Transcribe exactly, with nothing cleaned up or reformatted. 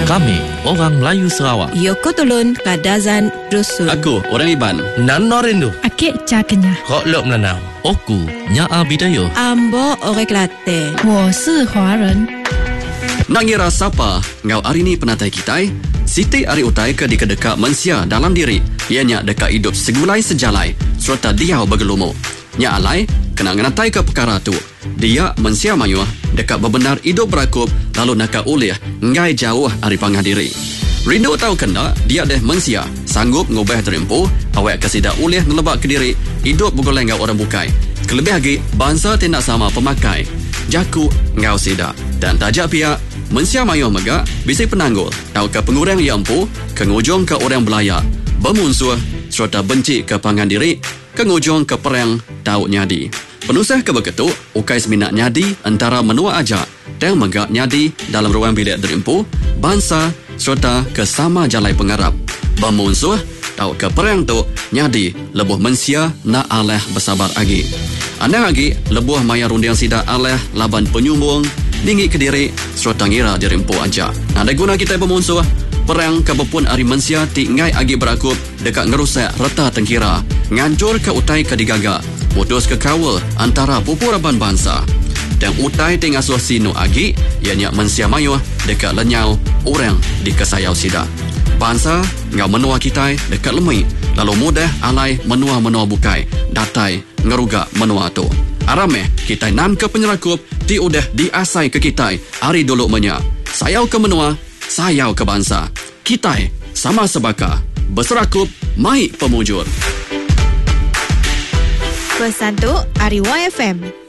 Kami, orang Melayu Sarawak. Yoko Tolon, Kadazan, Dusun. Aku, orang Iban. Nano Rindu. Akik Cakenya. Kok Lok Melanau. Oku, Nyaa Bidayuh. Ambo, Orang Kelate. 我是华人。 Nak ngira siapa ngau hari ni penatai kitai? Siti ari utai ke di kedeka mensia dalam diri. Ianya dekat hidup segulai sejalai serta diau bergelumuk. Nya alai kena ngenatai ke perkara tu. Dia mensia mayuh dekat bebenar hidup berakup lalu nakak ulih ngai jauh ari pangah diri. Rindu tahu kena dia deh mensia sanggup ngubah terimpu awak kesida ulih ngelebak ke diri hidup bergoleng ngau orang bukai. Kelebih lagi bangsa tidak sama pemakai. Jaku ngau sida dan tajak pihak mensia mayuh megak bisi penanggul tahu ke pengurang yang empu kengujung ke orang belaya bermusuh serta benci ke pangan diri kengujung ke perang tahu nyadi penusah ke beketuk ukai seminat nyadi antara menua ajak dan megak nyadi dalam ruang bilik derimpu bangsa serta ke sama jalai pengarap bermusuh tahu ke perang tu nyadi lebuh mensia na aleh bersabar lagi anda lagi lebuh maya rundiang sida aleh laban penyumbung dinggi ke diri serta ngira dirimpu aja. Ada guna kita bermusuh perang kebepun ari mensia ti ngai agi berakup dekat ngerusak reta tengkira ngancur ke utai ke digaga putus ke kawal antara pupuraban bangsa dan utai ti ngasuh sinu agi ianya mensia mayuh dekat lenyau orang di kesayau sida bangsa ngau menua kita dekat lemui lalu mudah alai menua-menua bukai datai ngerugak menua tu arameh kita nan ke penyerakup ti udah diasai ke kita hari dulu menya sayau ke menua sayau ke bangsa kita sama sebaka berserakup mai pemujur Pesan tu Ari Y F M.